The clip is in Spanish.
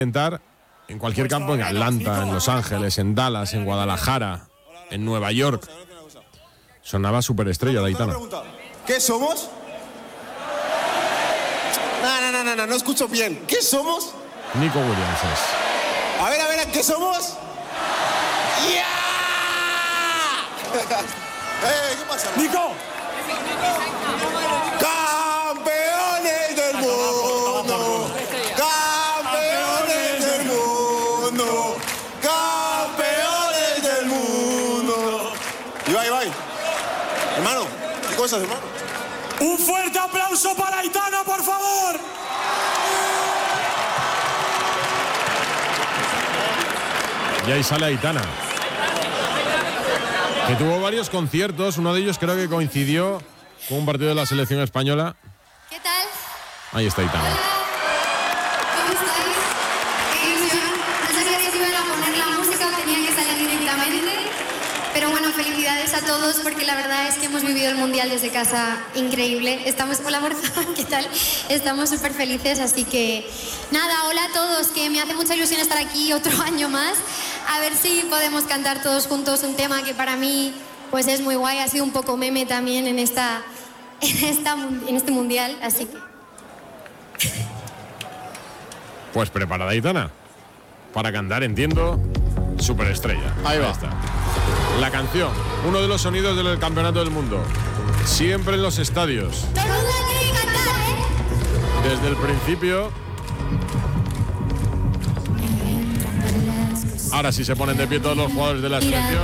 intentar en cualquier campo, en Atlanta, en Los Ángeles, en Dallas, en Guadalajara, en Nueva York. Sonaba superestrella de Aitana. ¿Qué somos? No escucho bien. ¿Qué somos? Nico Williams es. A ver, ¿qué somos? ¡Ya! ¿Qué pasa? ¡Nico! ¡Campeones del mundo! ¡Campeones del mundo! ¡Campeones del mundo! Ibai. Hermano, ¿qué cosas, hermano? Un fuerte aplauso para Aitana, por favor. Y ahí sale Aitana, que tuvo varios conciertos. Uno de ellos creo que coincidió con un partido de la selección española. ¿Qué tal? Ahí está Aitana. ¿Cómo estáis? Qué ilusión. No sabía si iban a poner la música o tenía que salir directamente. Pero bueno, felicidades a todos porque la verdad es que hemos vivido el Mundial desde casa increíble. Estamos con la Borja, ¿qué tal? Estamos súper felices, así que nada, hola a todos, que me hace mucha ilusión estar aquí otro año más. A ver si podemos cantar todos juntos un tema que para mí pues es muy guay, ha sido un poco meme también en este Mundial, así que... Pues preparada Aitana para cantar, entiendo, superestrella. Ahí va. Está. La canción, uno de los sonidos del campeonato del mundo. Siempre en los estadios. ¡Todo el mundo tiene que cantar, eh! Desde el principio. Ahora sí se ponen de pie todos los jugadores de la selección.